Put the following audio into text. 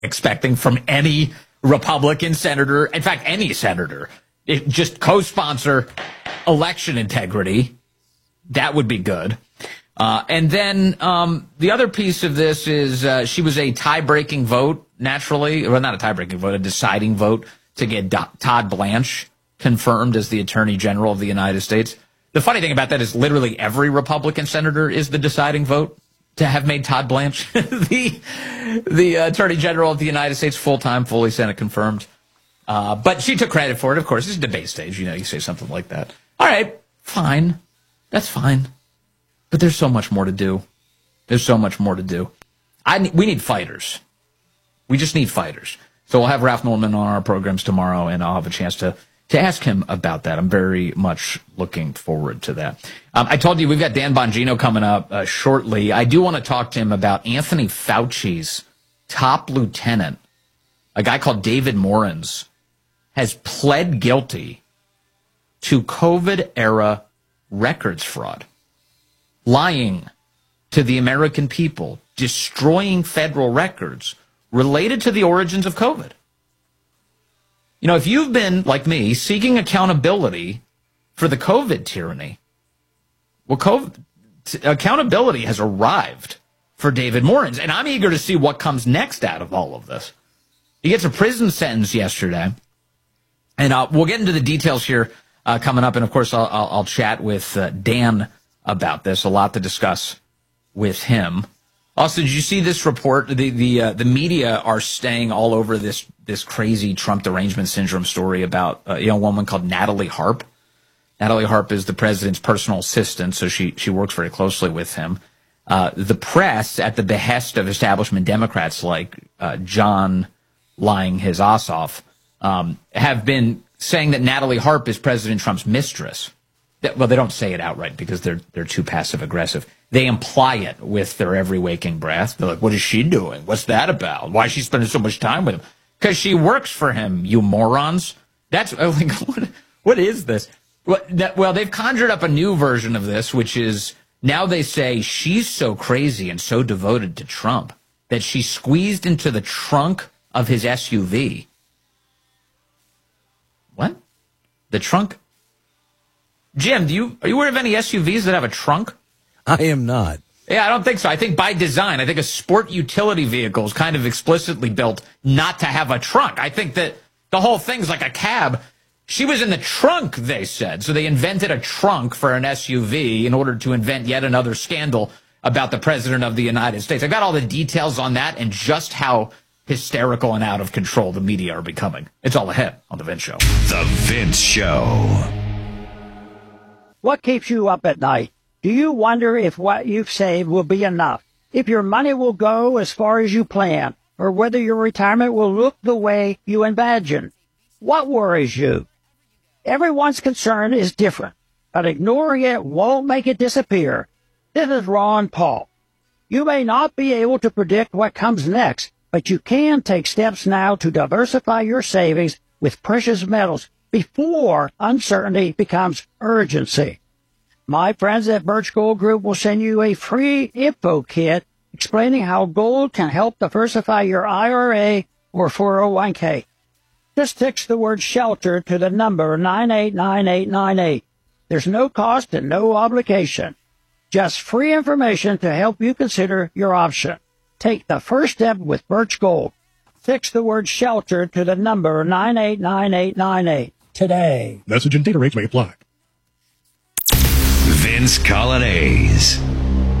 expecting from any Republican senator. In fact, any senator. Just co-sponsor election integrity. That would be good. And then the other piece of this is she was a tie-breaking vote, naturally. Well, not a tie-breaking vote, a deciding vote to get Todd Blanche confirmed as the Attorney General of the United States. The funny thing about that is literally every Republican senator is the deciding vote to have made Todd Blanche the Attorney General of the United States, full-time, fully Senate confirmed. But she took credit for it, of course. It's a debate stage. You know, you say something like that. All right, fine. That's fine. But there's so much more to do. There's so much more to do. We need fighters. We just need fighters. So we'll have Ralph Norman on our programs tomorrow, and I'll have a chance to ask him about that. I'm very much looking forward to that. I told you we've got Dan Bongino coming up shortly. I do want to talk to him about Anthony Fauci's top lieutenant, a guy called David Morans, has pled guilty to COVID-era records fraud, lying to the American people, destroying federal records related to the origins of COVID. You know, if you've been, like me, seeking accountability for the COVID tyranny, well, accountability has arrived for David Morans, and I'm eager to see what comes next out of all of this. He gets a prison sentence yesterday, and we'll get into the details here coming up, and of course I'll chat with Dan about this. A lot to discuss with him. Also, did you see this report? The media are staying all over this crazy Trump derangement syndrome story about a woman called Natalie Harp. Natalie Harp is the president's personal assistant, so she works very closely with him. The press, at the behest of establishment Democrats like John lying his ass off, have been saying that Natalie Harp is President Trump's mistress. Well, they don't say it outright because they're too passive aggressive. They imply it with their every waking breath. They're like, what is she doing? What's that about? Why is she spending so much time with him? Because she works for him, you morons. That's like, what is this? Well, they've conjured up a new version of this, which is now they say she's so crazy and so devoted to Trump that she squeezed into the trunk of his SUV. What? The trunk? Jim, are you aware of any SUVs that have a trunk? I am not. Yeah, I don't think so. I think by design, I think a sport utility vehicle is kind of explicitly built not to have a trunk. I think that the whole thing's like a cab. She was in the trunk, they said. So they invented a trunk for an SUV in order to invent yet another scandal about the president of the United States. I got all the details on that and just how hysterical and out of control the media are becoming. It's all ahead on The Vince Show. The Vince Show. What keeps you up at night? Do you wonder if what you've saved will be enough? If your money will go as far as you plan? Or whether your retirement will look the way you imagine? What worries you? Everyone's concern is different, but ignoring it won't make it disappear. This is Ron Paul. You may not be able to predict what comes next, but you can take steps now to diversify your savings with precious metals before uncertainty becomes urgency. My friends at Birch Gold Group will send you a free info kit explaining how gold can help diversify your IRA or 401k. Just text the word SHELTER to the number 989898. There's no cost and no obligation. Just free information to help you consider your option. Take the first step with Birch Gold. Text the word SHELTER to the number 989898 today. Message and data rates may apply. Vince Coglianese.